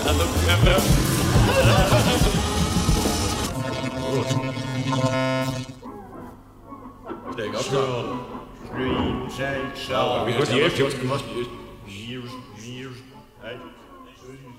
Steek afstaan. Dreams and songs. Wie was die eerste? Years, hey.